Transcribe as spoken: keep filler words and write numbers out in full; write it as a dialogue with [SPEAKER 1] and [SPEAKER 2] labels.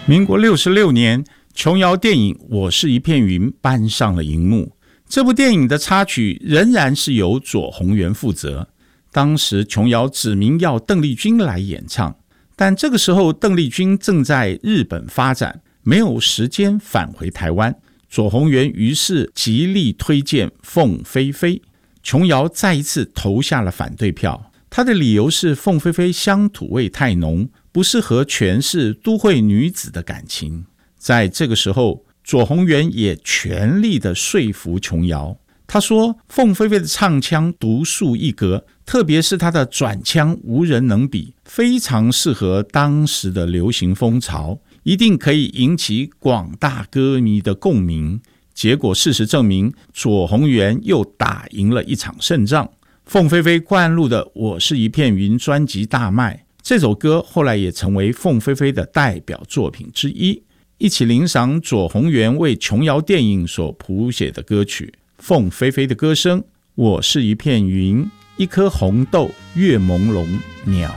[SPEAKER 1] 民国六十六年，琼瑶电影《我是一片云》搬上了荧幕。这部电影的插曲仍然是由左宏元负责。当时琼瑶指明要邓丽君来演唱，但这个时候邓丽君正在日本发展，没有时间返回台湾。左宏元于是极力推荐凤飞飞，琼瑶再一次投下了反对票。他的理由是凤飞飞乡土味太浓，不适合诠释都会女子的感情。在这个时候，左宏元也全力的说服琼瑶。他说凤飞飞的唱腔独树一格，特别是她的转腔无人能比，非常适合当时的流行风潮，一定可以引起广大歌迷的共鸣。结果事实证明，左宏元又打赢了一场胜仗。凤飞飞灌录的《我是一片云》专辑大卖，这首歌后来也成为凤飞飞的代表作品之一。一起欣赏左宏元为琼瑶电影所谱写的歌曲。凤飞飞的歌声，我是一片云，一颗红豆，月朦胧，鸟